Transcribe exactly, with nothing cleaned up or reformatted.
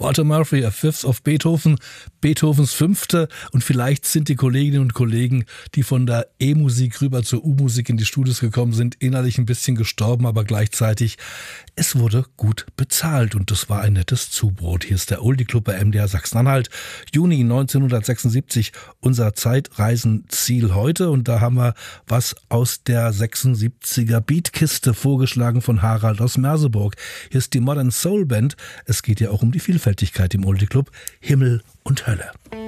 Otto Murphy, A Fifth of Beethoven, Beethovens Fünfte. Und vielleicht sind die Kolleginnen und Kollegen, die von der E-Musik rüber zur U-Musik in die Studios gekommen sind, innerlich ein bisschen gestorben, aber gleichzeitig, es wurde gut bezahlt und das war ein nettes Zubrot. Hier ist der Oldie Club bei M D R Sachsen-Anhalt. Juni neunzehnhundertsechsundsiebzig, unser Zeitreisenziel heute. Und da haben wir was aus der sechsundsiebziger Beatkiste vorgeschlagen von Harald aus Merseburg. Hier ist die Modern Soul Band. Es geht ja auch um die Vielfältigkeit im Oldie Club. Himmel und Hölle.